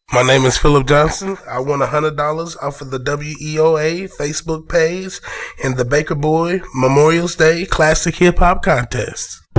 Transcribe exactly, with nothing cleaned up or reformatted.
My name is Philip Johnson. I won one hundred dollars off of the W E O A Facebook page in the Baker Boy Memorial Day Classic Hip Hop Contest.